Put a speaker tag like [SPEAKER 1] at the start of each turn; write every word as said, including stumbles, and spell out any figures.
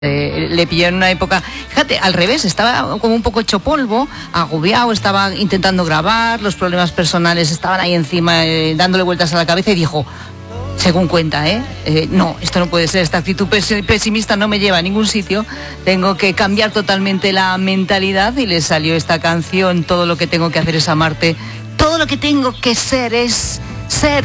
[SPEAKER 1] Eh, le pilló en una época, fíjate, al revés, estaba como un poco hecho polvo, agobiado, estaba intentando grabar, los problemas personales estaban ahí encima, eh, dándole vueltas a la cabeza, y dijo, según cuenta, ¿eh? Eh, no, esto no puede ser, esta actitud pesimista no me lleva a ningún sitio, tengo que cambiar totalmente la mentalidad, y le salió esta canción, todo lo que tengo que hacer es amarte, todo lo que tengo que ser es ser